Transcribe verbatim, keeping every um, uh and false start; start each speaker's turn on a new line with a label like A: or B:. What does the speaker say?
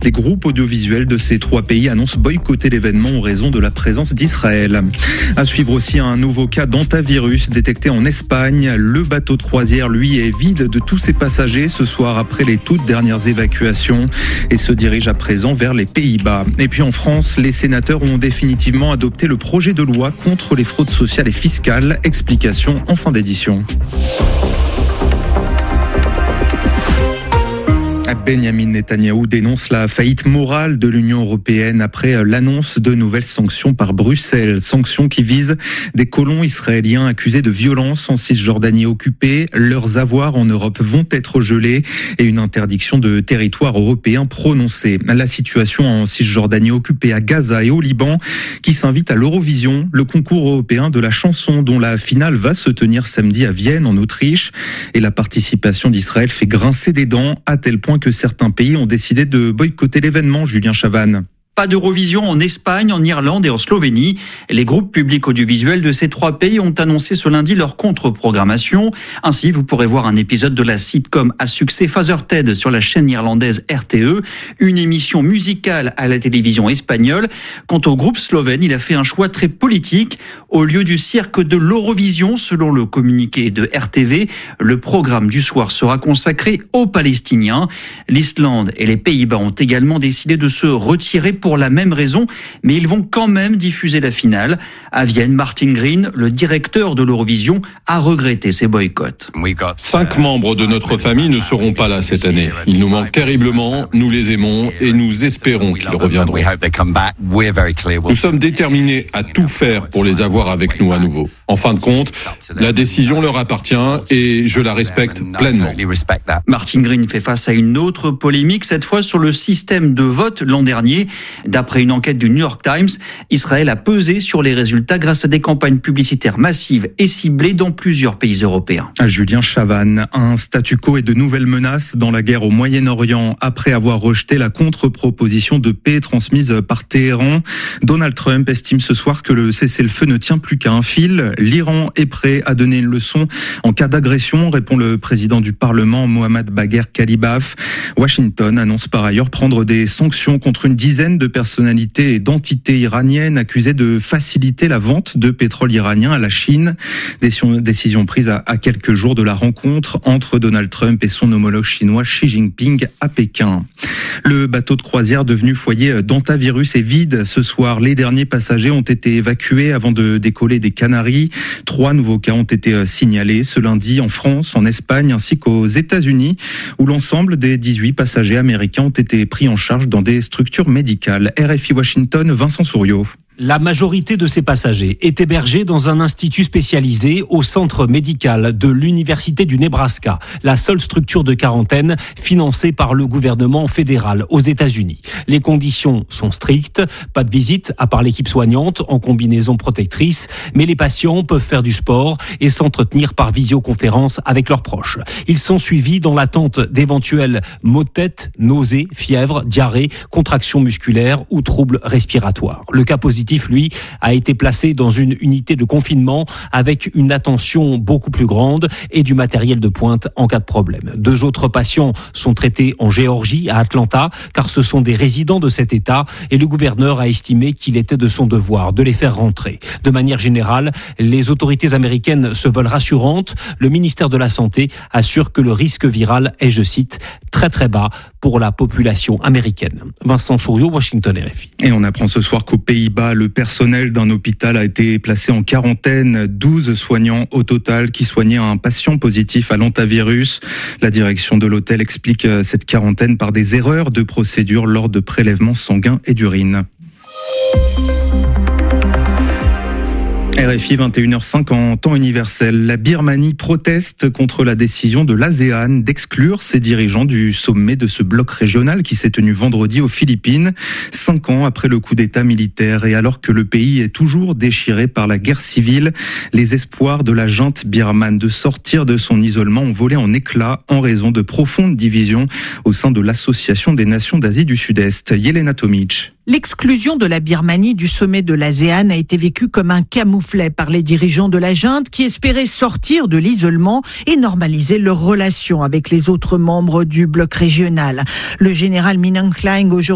A: Les groupes audiovisuels de ces trois pays annoncent boycotter l'événement en raison de la présence d'Israël. À suivre aussi un nouveau cas d'hantavirus détecté en Espagne. Le bateau de croisière, lui, est vide de tous ses passagers ce soir après les toutes dernières évacuations et se dirige à présent vers les Pays-Bas. Et puis en France, les sénateurs ont définitivement adopté le projet de loi contre les fraudes sociales et fiscales. Explication en fin d'édition. Benjamin Netanyahou dénonce la faillite morale de l'Union européenne après l'annonce de nouvelles sanctions par Bruxelles. Sanctions qui visent des colons israéliens accusés de violence en Cisjordanie occupée. Leurs avoirs en Europe vont être gelés et une interdiction de territoire européen prononcée. La situation en Cisjordanie occupée, à Gaza et au Liban, qui s'invite à l'Eurovision, le concours européen de la chanson dont la finale va se tenir samedi à Vienne en Autriche. Et la participation d'Israël fait grincer des dents à tel point que certains pays ont décidé de boycotter l'événement. Julien Chavannes.
B: Pas d'Eurovision en Espagne, en Irlande et en Slovénie. Les groupes publics audiovisuels de ces trois pays ont annoncé ce lundi leur contre-programmation. Ainsi, vous pourrez voir un épisode de la sitcom à succès Father Ted sur la chaîne irlandaise R T E, une émission musicale à la télévision espagnole. Quant au groupe slovène, il a fait un choix très politique. Au lieu du cirque de l'Eurovision, selon le communiqué de R T V, le programme du soir sera consacré aux Palestiniens. L'Islande et les Pays-Bas ont également décidé de se retirer pour pour la même raison, mais ils vont quand même diffuser la finale. À Vienne, Martin Green, le directeur de l'Eurovision, a regretté ces boycotts.
C: Cinq membres de notre famille ne seront pas là cette année. Ils nous manquent terriblement, nous les aimons et nous espérons qu'ils reviendront. Nous sommes déterminés à tout faire pour les avoir avec nous à nouveau. En fin de compte, la décision leur appartient et je la respecte pleinement.
B: Martin Green fait face à une autre polémique, cette fois sur le système de vote l'an dernier. D'après une enquête du New York Times, Israël a pesé sur les résultats grâce à des campagnes publicitaires massives et ciblées dans plusieurs pays européens.
A: Julien Chavannes, un statu quo et de nouvelles menaces dans la guerre au Moyen-Orient après avoir rejeté la contre-proposition de paix transmise par Téhéran. Donald Trump estime ce soir que le cessez-le-feu ne tient plus qu'à un fil. L'Iran est prêt à donner une leçon en cas d'agression, répond le président du Parlement, Mohammad Bagher Khalibaf. Washington annonce par ailleurs prendre des sanctions contre une dizaine de personnalités et d'entités iraniennes accusées de faciliter la vente de pétrole iranien à la Chine. Décision prise à quelques jours de la rencontre entre Donald Trump et son homologue chinois Xi Jinping à Pékin. Le bateau de croisière devenu foyer d'hantavirus est vide ce soir. Les derniers passagers ont été évacués avant de décoller des Canaries. Trois nouveaux cas ont été signalés ce lundi en France, en Espagne ainsi qu'aux États-Unis, où l'ensemble des dix-huit passagers américains ont été pris en charge dans des structures médicales. R F I Washington, Vincent Souriau.
D: La majorité de ces passagers est hébergée dans un institut spécialisé au centre médical de l'Université du Nebraska, la seule structure de quarantaine financée par le gouvernement fédéral aux États-Unis. Les conditions sont strictes, pas de visite à part l'équipe soignante en combinaison protectrice, mais les patients peuvent faire du sport et s'entretenir par visioconférence avec leurs proches. Ils sont suivis dans l'attente d'éventuels maux de tête, nausées, fièvre, diarrhée, contractions musculaires ou troubles respiratoires. Le cas positif, lui, a été placé dans une unité de confinement avec une attention beaucoup plus grande et du matériel de pointe en cas de problème. Deux autres patients sont traités en Géorgie, à Atlanta, car ce sont des résidents de cet État et le gouverneur a estimé qu'il était de son devoir de les faire rentrer. De manière générale, les autorités américaines se veulent rassurantes. Le ministère de la Santé assure que le risque viral est, je cite, très très bas pour la population américaine. Vincent Souriau, Washington R F I.
A: Et on apprend ce soir qu'aux Pays-Bas, le personnel d'un hôpital a été placé en quarantaine. douze soignants au total qui soignaient un patient positif à l'hantavirus. La direction de l'hôtel explique cette quarantaine par des erreurs de procédure lors de prélèvements sanguins et d'urine. R F I vingt et une heures cinq en temps universel. La Birmanie proteste contre la décision de l'ASEAN d'exclure ses dirigeants du sommet de ce bloc régional qui s'est tenu vendredi aux Philippines, cinq ans après le coup d'État militaire et alors que le pays est toujours déchiré par la guerre civile. Les espoirs de la junte birmane de sortir de son isolement ont volé en éclats en raison de profondes divisions au sein de l'Association des Nations d'Asie du Sud-Est. Yelena Tomic.
E: L'exclusion de la Birmanie du sommet de l'ASEAN a été vécue comme un camouflet par les dirigeants de la junte qui espéraient sortir de l'isolement et normaliser leurs relations avec les autres membres du bloc régional. Le général Min Aung Hlaing, aujourd'hui